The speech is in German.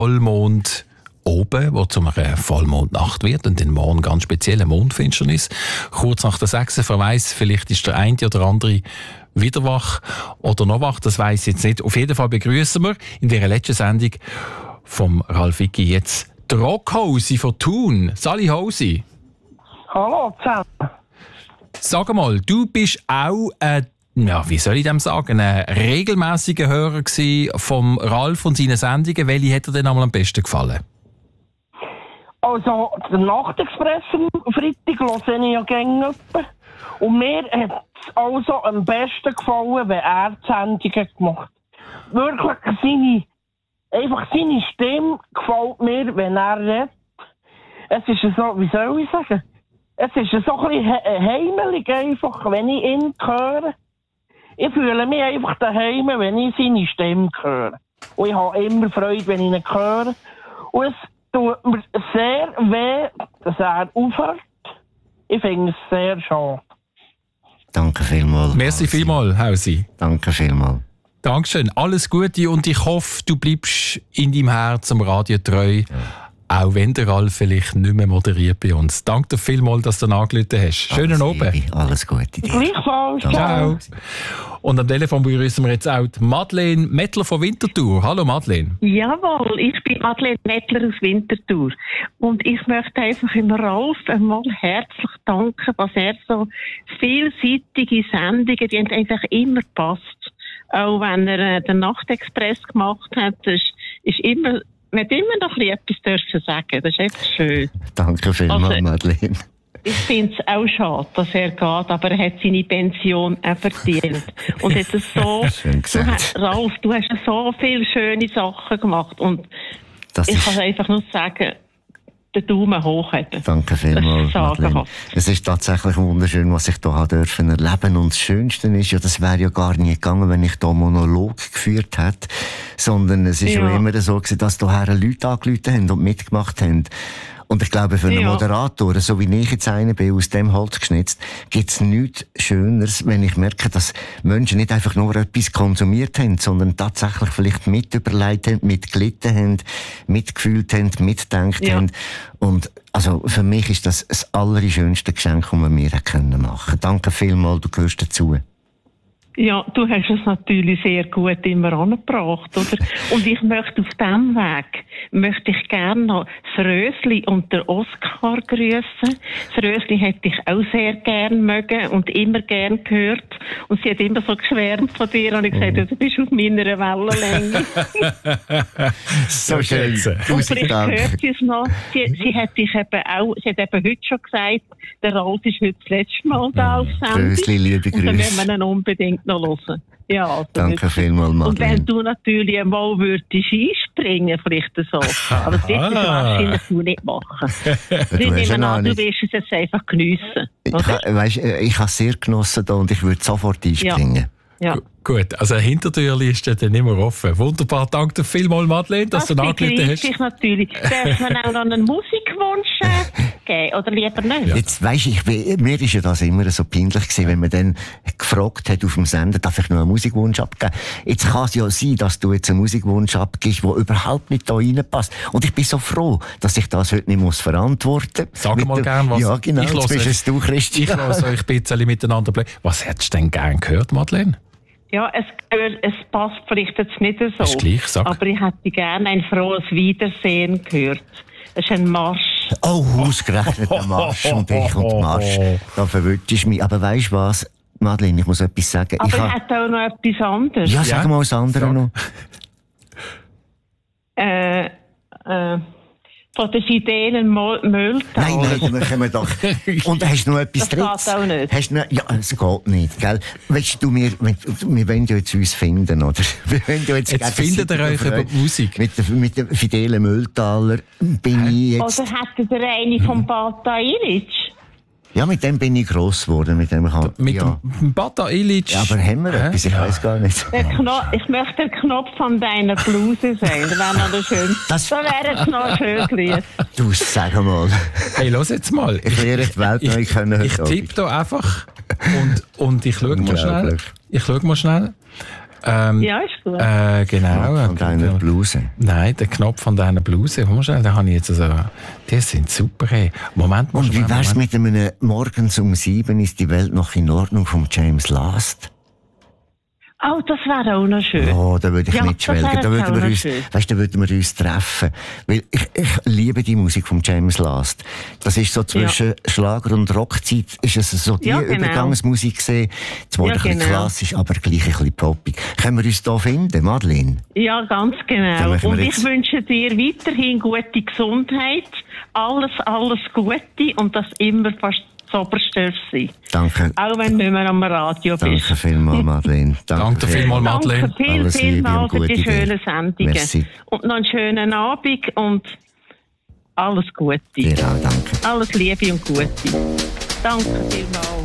Vollmond oben, wo zu einer Vollmondnacht wird und den morgen ganz spezielle Mondfinsternis. Kurz nach der 6. Wer weiss, vielleicht ist der eine oder andere wieder wach oder noch wach, das weiss ich jetzt nicht. Auf jeden Fall begrüßen wir in dieser letzten Sendung vom Ralf Vicki jetzt die Rockhosi von Thun. Sali Hosi. Hallo zusammen. Sag mal, du bist auch wie soll ich dem sagen, ein regelmäßiger Hörer vom Ralf und seinen Sendungen. Welche hat dir denn einmal am besten gefallen? Also, der Nachtexpress am Freitag höre ich ja gerne. Und mir hat es also am besten gefallen, wenn er die Sendungen gemacht hat. Wirklich, seine Stimme gefällt mir, wenn er redet. Es ist so, wie soll ich sagen? Es ist so ein bisschen heimelig einfach, wenn ich ihn höre. Ich fühle mich einfach daheim, wenn ich seine Stimme höre. Und ich habe immer Freude, wenn ich ihn höre. Und es tut mir sehr weh, dass er aufhört. Ich finde es sehr schade. Danke vielmals. Merci vielmals, Hausi. Danke vielmals. Dankeschön. Alles Gute und ich hoffe, du bleibst in deinem Herz am Radio treu. Ja. Auch wenn der Ralf vielleicht nicht mehr moderiert bei uns. Danke dir vielmals, dass du angerufen hast. Schönen Abend. Alles Gute dir. Gleichfalls. Ciao. Und am Telefon begrüßen wir jetzt auch die Madeleine Mettler von Winterthur. Hallo Madeleine. Jawohl, ich bin Madeleine Mettler aus Winterthur. Und ich möchte einfach im Ralf einmal herzlich danken, was er so vielseitige Sendungen, die haben einfach immer gepasst. Auch wenn er den Nachtexpress gemacht hat, ist immer... Man hat immer noch etwas dürfen sagen. Das ist einfach schön. Danke vielmals, Madeleine. Ich finde es auch schade, dass er geht, aber er hat seine Pension auch verdient. Und hat es so, Ralf, du hast so viele schöne Sachen gemacht. Und ich kann einfach nur sagen, den Daumen hoch haben. Danke vielmals, Madeleine. Es ist tatsächlich wunderschön, was ich hier erleben durfte. Und das Schönste ist ja, das wäre ja gar nicht gegangen, wenn ich hier Monolog geführt hätte. Sondern es ist ja immer so gewesen, dass hierher Leute angerufen haben und mitgemacht haben. Und ich glaube, für einen Moderator, so wie ich jetzt einer bin, aus dem Holz geschnitzt, gibt's nichts Schöneres, wenn ich merke, dass Menschen nicht einfach nur etwas konsumiert haben, sondern tatsächlich vielleicht mit überlegt haben, mitgelitten haben, mitgefühlt haben, mitgedacht haben. Und also für mich ist das das allerschönste Geschenk, das wir mir machen können. Danke vielmals, du gehörst dazu. Ja, du hast es natürlich sehr gut immer angebracht, oder? Und ich möchte auf diesem Weg, ich gerne noch das Rösli und der Oskar grüßen. Das Rösli hätte ich auch sehr gern mögen und immer gern gehört. Und sie hat immer so geschwärmt von dir und ich gesagt, du bist auf meiner Wellenlänge. So schön. Und vielleicht hört sie es noch. Sie hat eben heute schon gesagt, der Ralf ist heute das letzte Mal da auf Sendung. Rösli, liebe Grüße. Und dann werden wir ihn unbedingt noch hören. Ja, also danke vielmals, Madeleine. Und wenn du natürlich einmal würdest einspringen, vielleicht so. Aber das wahrscheinlich du nicht machen. Du wirst es jetzt einfach geniessen. Ich habe es sehr genossen da und ich würde sofort einspringen. Ja. Gut, also eine Hintertür ist dann nicht mehr offen. Wunderbar, danke dir vielmals, Madeleine, dass du angerufen hast. Das natürlich. Darf man auch noch einen Musikwunsch geben, oder lieber nicht? Ja. Jetzt weisst mir ist ja das immer so peinlich gewesen, wenn man dann gefragt hat auf dem Sender, darf ich noch einen Musikwunsch abgeben? Jetzt kann es ja sein, dass du jetzt einen Musikwunsch abgibst, der überhaupt nicht da reinpasst. Und ich bin so froh, dass ich das heute nicht verantworten muss. Sag mal gerne was. Ja, genau. Jetzt bist es du, Christian. Ich lasse euch ein bisschen miteinander bleiben. Was hättest du denn gerne gehört, Madeleine? Ja, es passt vielleicht jetzt nicht so. Ist gleich, sag. Aber ich hätte gerne ein frohes Wiedersehen gehört. Das ist ein Marsch. Oh, ausgerechnet ein Marsch und ich und Marsch. Da verwirrst du mich. Aber weisst du was, Madeleine, ich muss etwas sagen. Aber ich hätte auch noch etwas anderes. Ja, sag mal das andere noch. Von den fidelen Mülltal. Nein, dann können wir doch. Und hast du noch etwas Drittes? Das geht auch nicht. Hast du noch, ja, es geht nicht, gell? Weißt du, wir wollen ja jetzt uns finden, oder? Wir wollen ja jetzt findet ihr euch über die Musik. Mit dem fidelen Mülltaler bin ich jetzt... Oder hättet ihr eine vom Bata Ilic? Ja, mit dem bin ich gross geworden. Mit dem Bata Ilic. Ja, aber haben wir etwas? Ich weiss gar nicht. Ich möchte der Knopf von deiner Bluse sein. Das wäre noch schön. Das wäre jetzt noch schön gelesen. Du, sag mal. Hey, los jetzt mal. Ich lerne die Welt neu kennen. Ich tippe da einfach und ich schaue mal schnell. Ja, ist gut. Genau. Von deiner Bluse. Nein, der Knopf von deiner Bluse. Komm schnell, den habe ich jetzt also. Die sind super. Hey. Moment mal. Und wie wär's mit einem Morgens um 7 ist die Welt noch in Ordnung von James Last? Oh, das wäre auch noch schön. Oh, da würde ich mitschwelgen. Da würden wir uns treffen. Weil ich liebe die Musik von James Last. Das ist so zwischen Schlager und Rockzeit, ist es so die Übergangsmusik gesehen. Zwar ein bisschen klassisch, aber gleich ein bisschen poppig. Können wir uns da finden, Madeleine? Ja, ganz genau. Und ich wünsche dir weiterhin gute Gesundheit. Alles Gute und das immer fast das Oberste sein. Danke. Auch wenn du nicht mehr am Radio bist. Danke vielmals, Madeleine. Danke vielmals, Madeleine. Danke vielmals für die schönen Sendungen. Merci. Und noch einen schönen Abend und alles Gute. Dir auch, danke. Alles Liebe und Gute. Danke vielmals.